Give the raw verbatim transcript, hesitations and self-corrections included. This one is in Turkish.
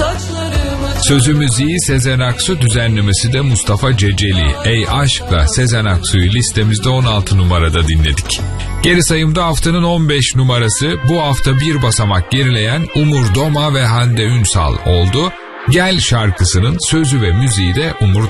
Sözü müziği Sezen Aksu, düzenlemesi de Mustafa Ceceli. Ey Aşk'la Sezen Aksu'yu listemizde on altı numarada dinledik. Geri sayımda haftanın on beş numarası bu hafta bir basamak gerileyen Umur Doma ve Hande Ünsal oldu. Gel şarkısının sözü ve müziği de Umur